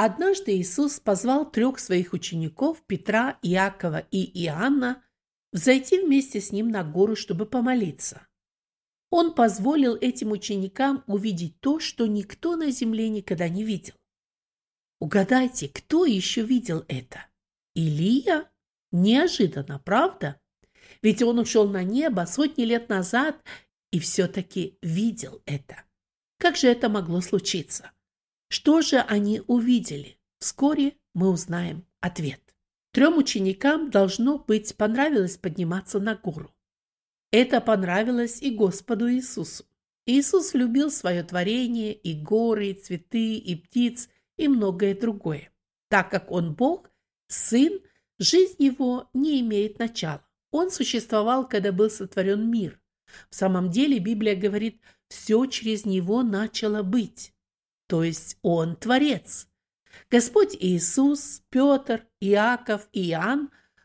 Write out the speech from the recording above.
Однажды Иисус позвал 3 своих учеников, Петра, Иакова и Иоанна, взойти вместе с ним на гору, чтобы помолиться. Он позволил этим ученикам увидеть то, что никто на земле никогда не видел. Угадайте, кто еще видел это? Илия? Неожиданно, правда? Ведь он ушел на небо сотни лет назад и все-таки видел это. Как же это могло случиться? Что же они увидели? Вскоре мы узнаем ответ. 3 ученикам, должно быть, понравилось подниматься на гору. Это понравилось и Господу Иисусу. Иисус любил свое творение, и горы, и цветы, и птиц, и многое другое. Так как Он Бог, Сын, жизнь Его не имеет начала. Он существовал, когда был сотворен мир. В самом деле Библия говорит, все через Него начало быть. То есть Он Творец. Господь Иисус, Петр, Иаков и Иоанн